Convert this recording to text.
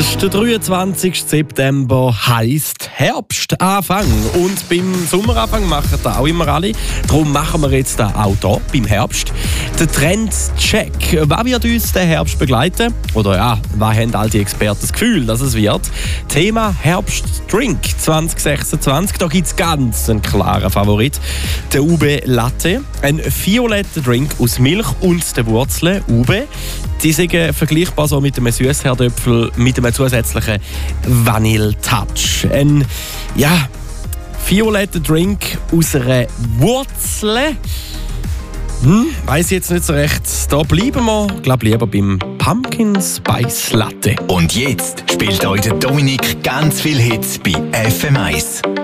Es ist der 23. September, heisst Herbstanfang. Und beim Sommeranfang machen das auch immer alle. Darum machen wir jetzt auch hier beim Herbst den Trendcheck. Was wird uns den Herbst begleiten? Oder ja, was haben all die Experten das Gefühl, dass es wird? Thema Herbstdrink 2026. Da gibt es ganz einen klaren Favorit. Der Ube Latte. Ein violetter Drink aus Milch und den Wurzeln. Ube. Die sind vergleichbar so mit einem Süßherdöpfel mit einem zusätzlichen Vanille-Touch. Ein violetter Drink aus einer Wurzel. Weiss ich jetzt nicht so recht. Da bleiben wir, glaube lieber beim Pumpkin Spice Latte. Und jetzt spielt euch der Dominik ganz viel Hits bei FM1.